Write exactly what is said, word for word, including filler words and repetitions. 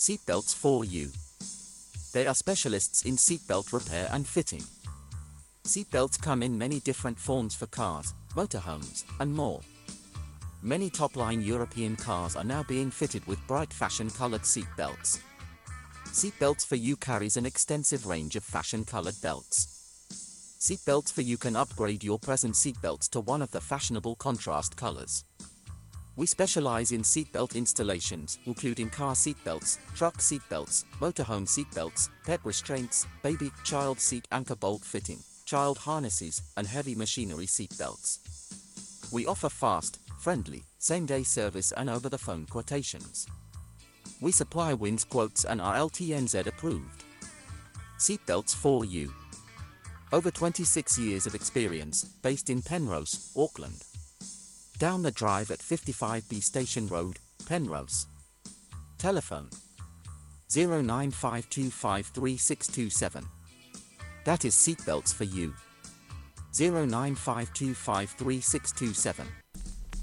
Seatbelts for you. They are specialists in seatbelt repair and fitting. Seatbelts come in many different forms for cars, motorhomes, and more. Many top-line European cars are now being fitted with bright fashion-colored seatbelts. Seatbelts for You carries an extensive range of fashion-colored belts. Seatbelts for You can upgrade your present seatbelts to one of the fashionable contrast colors. We specialize in seatbelt installations, including car seatbelts, truck seatbelts, motorhome seatbelts, pet restraints, baby, child seat anchor bolt fitting, child harnesses, and heavy machinery seatbelts. We offer fast, friendly, same-day service and over-the-phone quotations. We supply W I N S quotes and are L T N Z approved. Seatbelts for You. Over twenty-six years of experience, based in Penrose, Auckland. Down the drive at fifty-five B Station Road, Penrose. Telephone zero nine five two five three six two seven. That is Seatbelts for You. zero nine five two five three six two seven.